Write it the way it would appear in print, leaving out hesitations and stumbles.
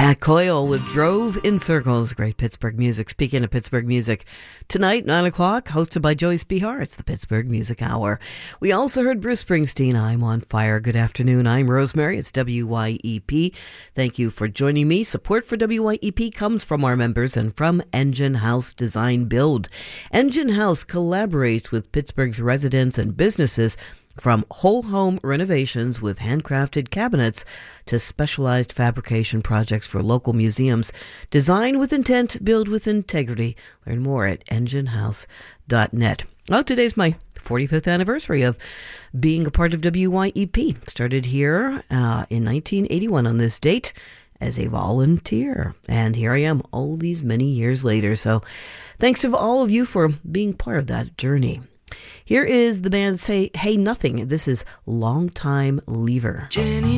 Matt Coyle with Drove in Circles. Great Pittsburgh music. Speaking of Pittsburgh music, tonight, 9 o'clock, hosted by Joyce Behar. It's the Pittsburgh Music Hour. We also heard Bruce Springsteen, I'm on Fire. Good afternoon. I'm Rosemary. It's WYEP. Thank you for joining me. Support for WYEP comes from our members and from Engine House Design Build. Engine House collaborates with Pittsburgh's residents and businesses, from whole home renovations with handcrafted cabinets to specialized fabrication projects for local museums. Design with intent, build with integrity. Learn more at enginehouse.net. Well, today's my 45th anniversary of being a part of WYEP. Started here in 1981 on this date as a volunteer. And here I am all these many years later. So thanks to all of you for being part of that journey. Here is the band Say Hey Nothing. This is Long Time Leaver. Jenny